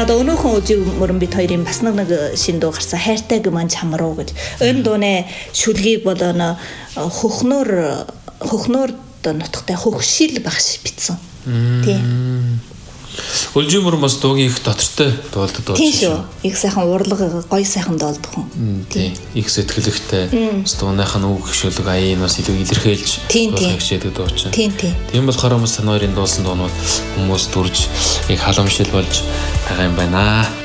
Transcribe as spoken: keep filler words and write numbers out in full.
За өнөөхөн үжиг мөрөн бит хоёрын бас нэг шин дуу гарсан хайртай гүмэн чамруу гэж. Энэ дууны шүлгийг бол өн хөхнөр хөхнөр нутагтай хөхшил багш битсэн. Тий. Үлжим мөр бас дуугийн их дотортой дуулдаг дуу. Тийм шүү. Их сайхан урлаг гоё сайхан дуулдаг хүн. Тийм. Их сэтгэлэгтэй. Дууных нь үг хөшөөлөг аяын бас илүү илэрхийлж хөгжөөдөг дуу чинь. Тийм тийм. Тийм болохоор бас тань хоёрын дуулсан дуунууд хүмүүс дүрж их халамжлал болж байгаа юм байна.